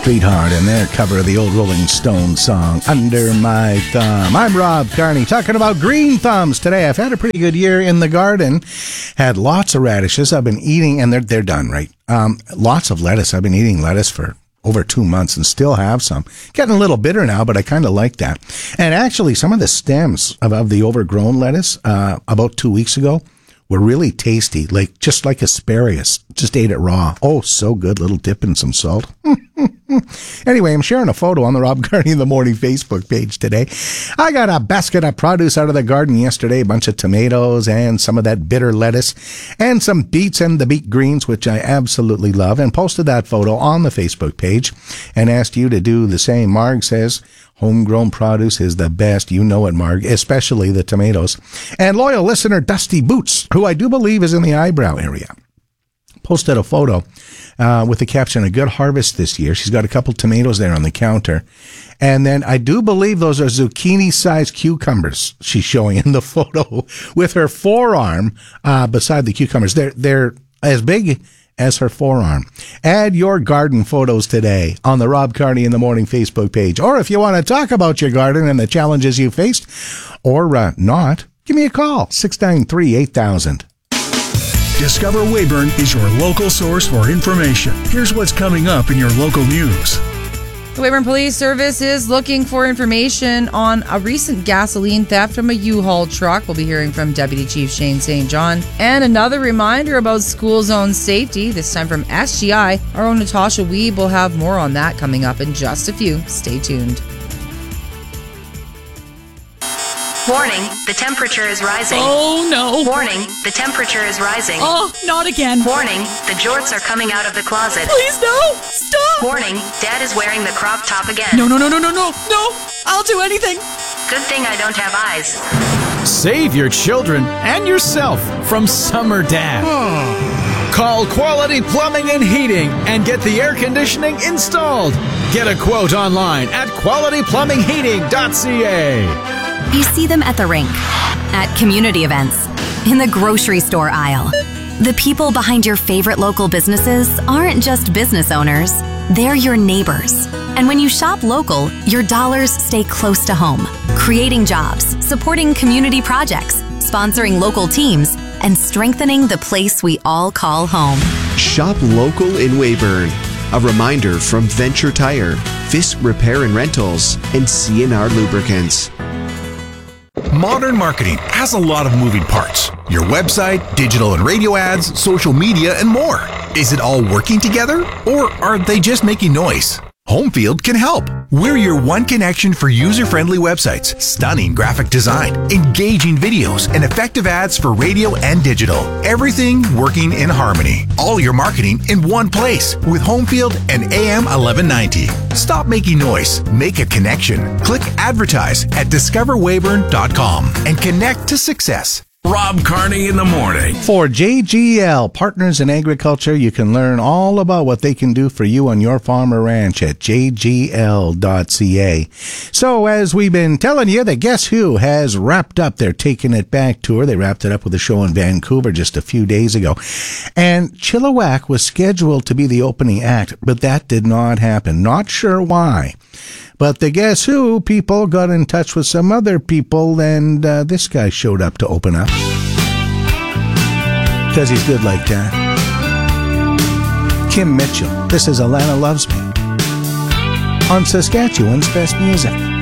Streetheart and their cover of the old Rolling Stones song, Under My Thumb. I'm Rob Carney, talking about green thumbs today. I've had a pretty good year in the garden. Had lots of radishes I've been eating, and they're done, right? Lots of lettuce. I've been eating lettuce for over 2 months and still have some. Getting a little bitter now, but I kind of like that. And actually, some of the stems of the overgrown lettuce about 2 weeks ago were really tasty, just like asparagus. Just ate it raw. Oh, so good. Little dip in some salt. Anyway, I'm sharing a photo on the Rob Carney in the Morning Facebook page today. I got a basket of produce out of the garden yesterday, a bunch of tomatoes and some of that bitter lettuce and some beets and the beet greens, which I absolutely love, and posted that photo on the Facebook page and asked you to do the same. Marg says homegrown produce is the best. You know it, Marg, especially the tomatoes. And loyal listener Dusty Boots, who I do believe is in the eyebrow area, posted a photo with the caption, "A good harvest this year." She's got a couple tomatoes there on the counter. And then I do believe those are zucchini-sized cucumbers she's showing in the photo with her forearm beside the cucumbers. They're as big as her forearm. Add your garden photos today on the Rob Carney in the Morning Facebook page. Or if you want to talk about your garden and the challenges you faced, or not, give me a call, 693-8000. Discover Weyburn is your local source for information. Here's what's coming up in your local news. The Weyburn Police Service is looking for information on a recent gasoline theft from a U-Haul truck. We'll be hearing from Deputy Chief Shane St. John. And another reminder about school zone safety, this time from SGI. Our own Natasha Weeb will have more on that coming up in just a few. Stay tuned. Warning, the temperature is rising. Oh, no. Warning, the temperature is rising. Oh, not again. Warning, the jorts are coming out of the closet. Please, no. Stop. Warning, Dad is wearing the crop top again. No. No. I'll do anything. Good thing I don't have eyes. Save your children and yourself from summer dad. Call Quality Plumbing and Heating and get the air conditioning installed. Get a quote online at qualityplumbingheating.ca. You see them at the rink, at community events, in the grocery store aisle. The people behind your favorite local businesses aren't just business owners, they're your neighbors. And when you shop local, your dollars stay close to home, creating jobs, supporting community projects, sponsoring local teams, and strengthening the place we all call home. Shop local in Weyburn. A reminder from Venture Tire, Fisk Repair and Rentals, and CNR Lubricants. Modern marketing has a lot of moving parts. Your website, digital and radio ads, social media, and more. Is it all working together, or are they just making noise? Homefield can help. We're your one connection for user-friendly websites, stunning graphic design, engaging videos, and effective ads for radio and digital. Everything working in harmony. All your marketing in one place with Homefield and AM 1190. Stop making noise. Make a connection. Click advertise at discoverweyburn.com and connect to success. Rob Carney in the Morning. For JGL, Partners in Agriculture, you can learn all about what they can do for you on your farm or ranch at jgl.ca. So, as we've been telling you, the Guess Who has wrapped up their Taking It Back tour. They wrapped it up with a show in Vancouver just a few days ago. And Chilliwack was scheduled to be the opening act, but that did not happen. Not sure why. But the Guess Who people got in touch with some other people, and this guy showed up to open up. Because he's good like that. Kim Mitchell. This is Alana Loves Me on Saskatchewan's Best Music.